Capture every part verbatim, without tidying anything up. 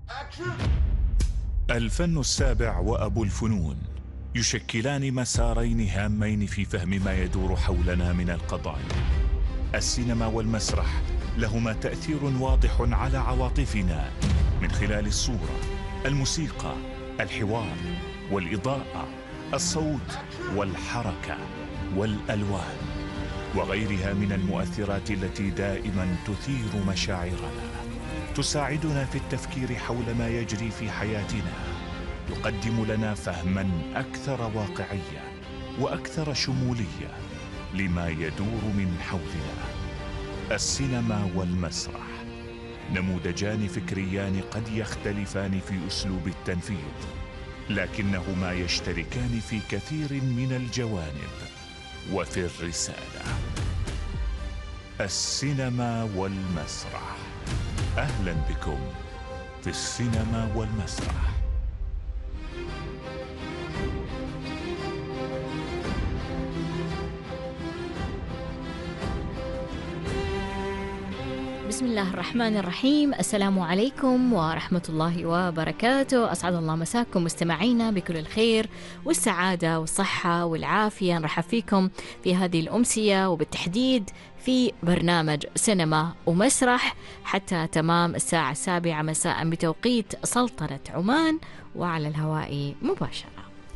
الفن السابع وأبو الفنون يشكلان مسارين هامين في فهم ما يدور حولنا من القضايا. السينما والمسرح لهما تأثير واضح على عواطفنا من خلال الصورة، الموسيقى، الحوار، والإضاءة، الصوت، والحركة، والألوان، وغيرها من المؤثرات التي دائما تثير مشاعرنا، تساعدنا في التفكير حول ما يجري في حياتنا، تقدم لنا فهما أكثر واقعية وأكثر شمولية لما يدور من حولنا. السينما والمسرح نموذجان فكريان قد يختلفان في أسلوب التنفيذ، لكنهما يشتركان في كثير من الجوانب وفي الرسالة. السينما والمسرح، أهلا بكم في السينما والمسرح. بسم الله الرحمن الرحيم. السلام عليكم ورحمة الله وبركاته. أسعد الله مساكم مستمعينا بكل الخير والسعادة والصحة والعافية. نرحب فيكم في هذه الأمسية، وبالتحديد في برنامج سينما ومسرح حتى تمام الساعة السابعة مساء بتوقيت سلطنة عمان، وعلى الهواء مباشرة.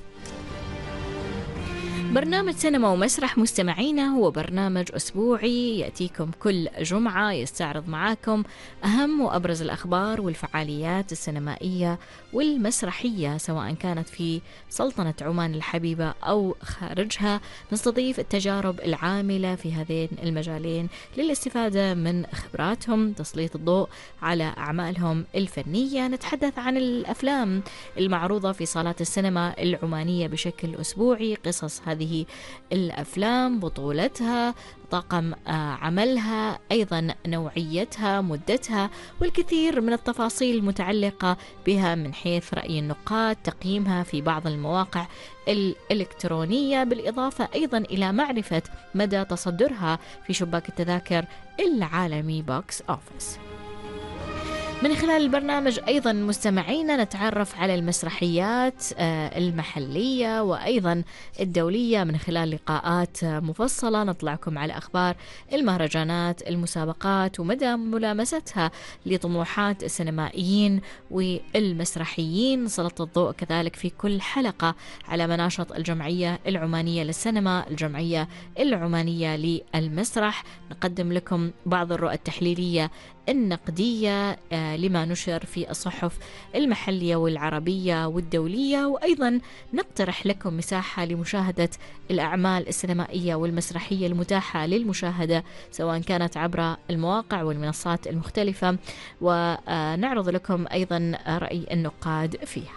برنامج سينما ومسرح مستمعينا هو برنامج أسبوعي يأتيكم كل جمعة، يستعرض معاكم أهم وأبرز الأخبار والفعاليات السينمائية والمسرحية سواء كانت في سلطنة عمان الحبيبة أو خارجها. نستضيف التجارب العاملة في هذين المجالين للاستفادة من خبراتهم، تسليط الضوء على أعمالهم الفنية. نتحدث عن الأفلام المعروضة في صالات السينما العمانية بشكل أسبوعي، قصص هذه هذه الأفلام، بطولتها، طاقم عملها، أيضا نوعيتها، مدتها، والكثير من التفاصيل المتعلقة بها من حيث رأي النقاد، تقييمها في بعض المواقع الإلكترونية، بالإضافة أيضا إلى معرفة مدى تصدرها في شباك التذاكر العالمي بوكس أوفيس. من خلال البرنامج أيضا مستمعينا نتعرف على المسرحيات المحلية وأيضا الدولية من خلال لقاءات مفصلة، نطلعكم على أخبار المهرجانات، المسابقات، ومدى ملامستها لطموحات السينمائيين والمسرحيين. نسلط الضوء كذلك في كل حلقة على مناشط الجمعية العمانية للسينما، الجمعية العمانية للمسرح. نقدم لكم بعض الرؤى التحليلية النقدية لما نشر في الصحف المحلية والعربية والدولية، وأيضا نقترح لكم مساحة لمشاهدة الأعمال السينمائية والمسرحية المتاحة للمشاهدة سواء كانت عبر المواقع والمنصات المختلفة، ونعرض لكم أيضا رأي النقاد فيها.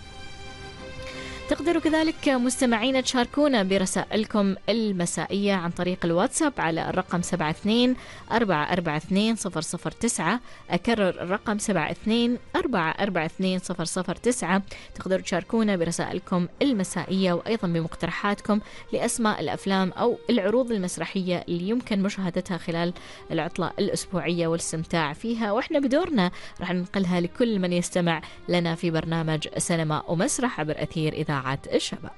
تقدروا كذلك مستمعين تشاركونا برسائلكم المسائية عن طريق الواتساب على الرقم سبعة اثنين أربعة أربعة اثنين صفر صفر تسعة. أكرر الرقم سبعة اثنين أربعة أربعة اثنين صفر صفر تسعة. تقدروا تشاركونا برسائلكم المسائية وأيضا بمقترحاتكم لأسماء الأفلام أو العروض المسرحية اللي يمكن مشاهدتها خلال العطلة الأسبوعية والاستمتاع فيها، وإحنا بدورنا راح ننقلها لكل من يستمع لنا في برنامج سينما ومسرح عبر أثير إذاعة الشباب.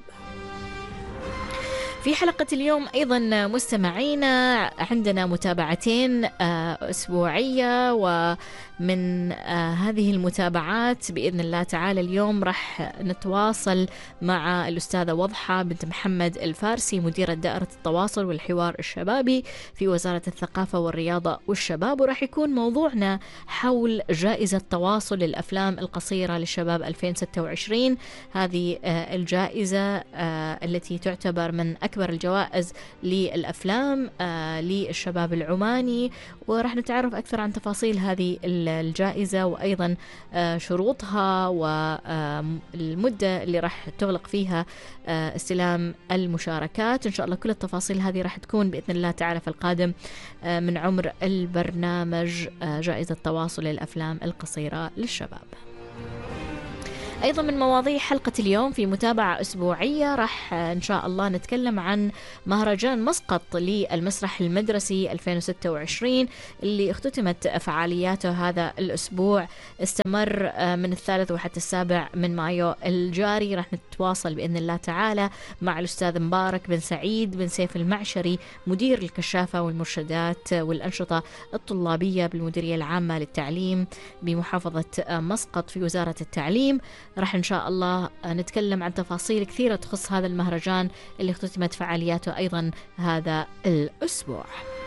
في حلقة اليوم أيضا مستمعينا عندنا متابعتين أسبوعية، ومن هذه المتابعات بإذن الله تعالى اليوم رح نتواصل مع الأستاذة وضحة بنت محمد الفارسي، مديرة دائرة التواصل والحوار الشبابي في وزارة الثقافة والرياضة والشباب، ورح يكون موضوعنا حول جائزة تواصل للأفلام القصيرة للشباب ألفين وستة وعشرين. هذه الجائزة التي تعتبر من أكبر الجوائز للأفلام للشباب العماني، ورح نتعرف أكثر عن تفاصيل هذه الجائزة وأيضا شروطها والمدة اللي راح تغلق فيها استلام المشاركات. إن شاء الله كل التفاصيل هذه راح تكون بإذن الله تعالى في القادم من عمر البرنامج جائزة تواصل للأفلام القصيرة للشباب. أيضا من مواضيع حلقة اليوم في متابعة أسبوعية راح إن شاء الله نتكلم عن مهرجان مسقط للمسرح المدرسي ألفين وستة وعشرين اللي اختتمت فعالياته هذا الأسبوع، استمر من الثالث وحتى السابع من مايو الجاري. راح نتواصل بإذن الله تعالى مع الأستاذ مبارك بن سعيد بن سيف المعشري مدير الكشافة والمرشدات والأنشطة الطلابية بالمديرية العامة للتعليم بمحافظة مسقط في وزارة التعليم. راح إن شاء الله نتكلم عن تفاصيل كثيرة تخص هذا المهرجان اللي اختتمت فعالياته أيضا هذا الأسبوع.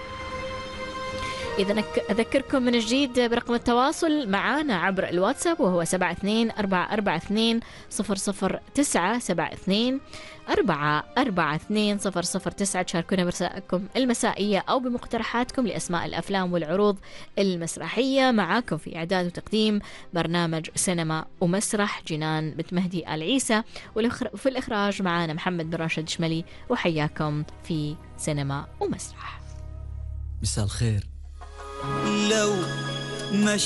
إذا أذكركم من جديد برقم التواصل معنا عبر الواتساب وهو سبعة اثنين أربعة أربعة اثنين صفر صفر تسعة سبعة اثنين أربعة أربعة اثنين صفر صفر تسعة. تشاركونا برسائلكم المسائية أو بمقترحاتكم لأسماء الأفلام والعروض المسرحية. معاكم في إعداد وتقديم برنامج سينما ومسرح جنان بنت مهدي آل عيسى، وفي الإخراج معنا محمد بن راشد شملي. وحياكم في سينما ومسرح. مساء الخير. لو مش